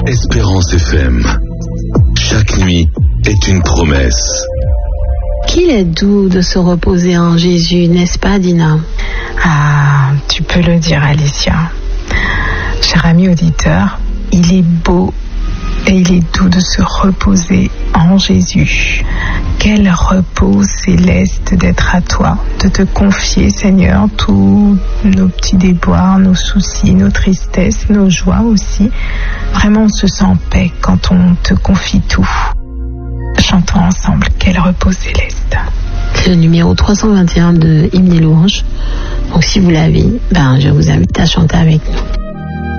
Espérance FM. Chaque nuit est une promesse. Qu'il est doux de se reposer en Jésus, n'est-ce pas, Dina? Ah, tu peux le dire, Alicia. Cher ami auditeur, il est beau et il est doux de se reposer en Jésus. Quel repos céleste d'être à toi, de te confier, Seigneur, tous nos petits déboires, nos soucis, nos tristesses, nos joies aussi. Vraiment, on se sent en paix quand on te confie tout. Chantons ensemble, quel repos céleste. C'est le numéro 321 de Hymne et Louange. Donc si vous l'avez, je vous invite à chanter avec nous.